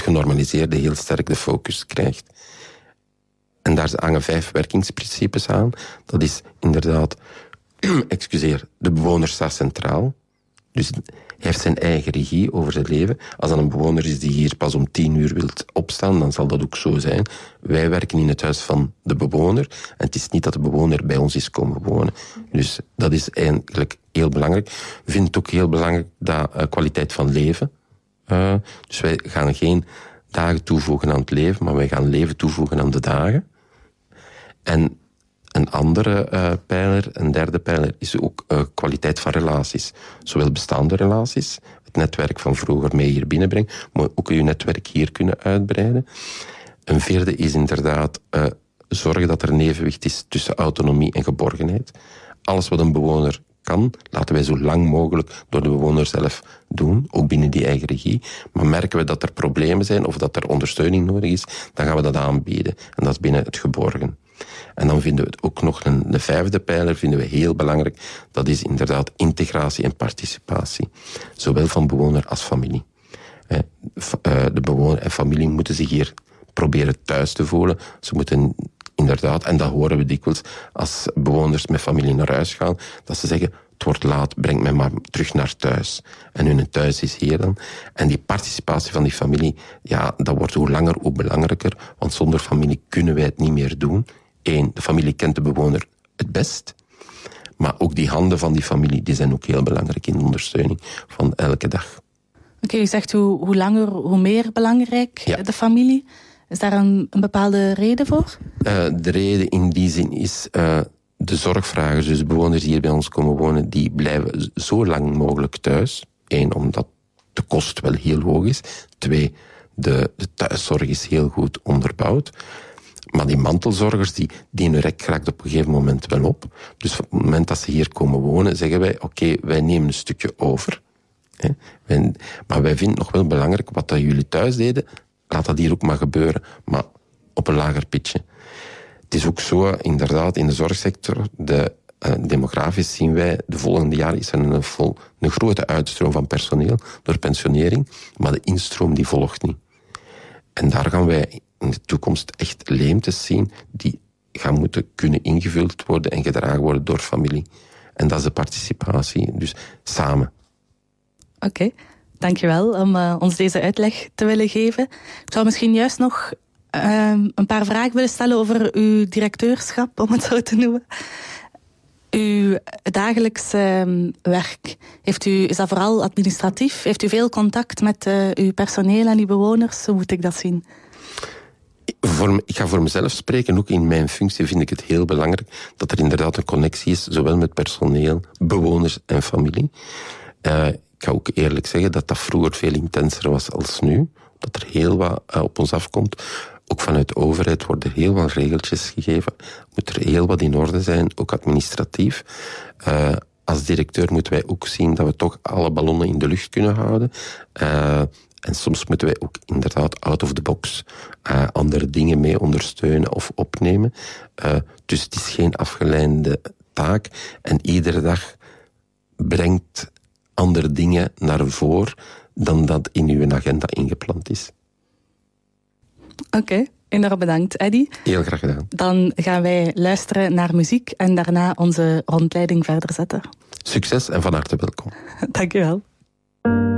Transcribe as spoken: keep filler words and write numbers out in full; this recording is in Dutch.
genormaliseerde heel sterk de focus krijgt. En daar hangen vijf werkingsprincipes aan. Dat is inderdaad, excuseer, de bewoner staat centraal. Dus hij heeft zijn eigen regie over zijn leven. Als dat een bewoner is die hier pas om tien uur wilt opstaan, dan zal dat ook zo zijn. Wij werken in het huis van de bewoner. En het is niet dat de bewoner bij ons is komen wonen. Dus dat is eigenlijk heel belangrijk. We vinden het ook heel belangrijk dat uh, kwaliteit van leven. Uh, dus wij gaan geen dagen toevoegen aan het leven, maar wij gaan leven toevoegen aan de dagen. En een andere uh, pijler, een derde pijler, is ook uh, kwaliteit van relaties. Zowel bestaande relaties, het netwerk van vroeger mee hier binnenbrengen, maar ook je netwerk hier kunnen uitbreiden. Een vierde is inderdaad uh, zorgen dat er een evenwicht is tussen autonomie en geborgenheid. Alles wat een bewoner kan, laten wij zo lang mogelijk door de bewoner zelf doen, ook binnen die eigen regie. Maar merken we dat er problemen zijn of dat er ondersteuning nodig is, dan gaan we dat aanbieden. En dat is binnen het geborgen. En dan vinden we het ook nog een, de vijfde pijler vinden we heel belangrijk. Dat is inderdaad integratie en participatie. Zowel van bewoner als familie. De bewoner en familie moeten zich hier proberen thuis te voelen. Ze moeten inderdaad, en dat horen we dikwijls als bewoners met familie naar huis gaan, dat ze zeggen, het wordt laat, breng mij maar terug naar thuis. En hun thuis is hier dan. En die participatie van die familie, ja, dat wordt hoe langer hoe belangrijker, want zonder familie kunnen wij het niet meer doen. Eén, de familie kent de bewoner het best. Maar ook die handen van die familie, die zijn ook heel belangrijk in de ondersteuning van elke dag. Oké, okay, u zegt hoe, hoe langer, hoe meer belangrijk, ja, de familie. Is daar een, een bepaalde reden voor? Uh, de reden in die zin is uh, de zorgvragers, dus bewoners die hier bij ons komen wonen, die blijven zo lang mogelijk thuis. Eén, omdat de kost wel heel hoog is. Twee, de, de thuiszorg is heel goed onderbouwd. Maar die mantelzorgers, die, die hun rek raakt op een gegeven moment wel op. Dus op het moment dat ze hier komen wonen, zeggen wij, oké, okay, wij nemen een stukje over. Hè. Wij, maar wij vinden het nog wel belangrijk, wat dat jullie thuis deden, laat dat hier ook maar gebeuren, maar op een lager pitje. Het is ook zo, inderdaad, in de zorgsector, de, uh, demografisch zien wij, de volgende jaren is er een, vol, een grote uitstroom van personeel door pensionering, maar de instroom die volgt niet. En daar gaan wij in de toekomst echt leemtes zien die gaan moeten kunnen ingevuld worden en gedragen worden door familie. En dat is de participatie, dus samen. Oké, okay, dankjewel om uh, ons deze uitleg te willen geven. Ik zou misschien juist nog uh, een paar vragen willen stellen over uw directeurschap, om het zo te noemen. Uw dagelijks uh, werk, heeft u, is dat vooral administratief? Heeft u veel contact met uh, uw personeel en uw bewoners? Hoe moet ik dat zien? Voor, ik ga voor mezelf spreken, ook in mijn functie vind ik het heel belangrijk dat er inderdaad een connectie is, zowel met personeel, bewoners en familie. Uh, ik ga ook eerlijk zeggen dat dat vroeger veel intenser was als nu, dat er heel wat uh, op ons afkomt. Ook vanuit de overheid worden er heel wat regeltjes gegeven, moet er heel wat in orde zijn, ook administratief. Uh, als directeur moeten wij ook zien dat we toch alle ballonnen in de lucht kunnen houden. Uh, En soms moeten wij ook inderdaad out of the box uh, andere dingen mee ondersteunen of opnemen. Uh, dus het is geen afgeleide taak. En iedere dag brengt andere dingen naar voren dan dat in uw agenda ingepland is. Oké, okay, enorm bedankt, Eddy. Heel graag gedaan. Dan gaan wij luisteren naar muziek en daarna onze rondleiding verder zetten. Succes en van harte welkom. Dank u wel.